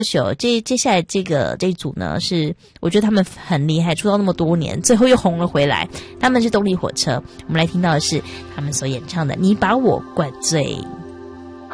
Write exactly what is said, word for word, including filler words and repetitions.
接接下来这个这一组呢，是我觉得他们很厉害，出道那么多年，最后又红了回来。他们是动力火车，我们来听到的是他们所演唱的《你把我灌醉》。